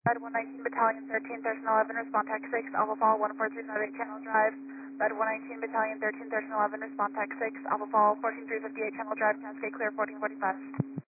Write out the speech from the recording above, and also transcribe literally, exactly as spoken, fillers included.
Red one nineteen Battalion thirteen thirteen eleven, respond tech six, Alpha Fall one four three five eight Channel Drive. Red one nineteen Battalion thirteen thirteen eleven, respond tech six, Alpha Fall fourteen three fifty-eight Channel Drive, Cascade clear fourteen forty-five.